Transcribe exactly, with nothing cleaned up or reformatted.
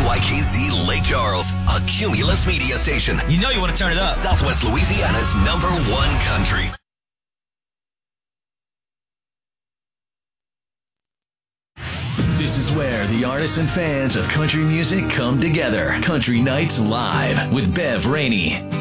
Y K Z Lake Charles, a Cumulus media station. You know you want to turn it up. Southwest Louisiana's number one country. This is where the artists and fans of country music come together. Country Nights Live with Bev Rainey.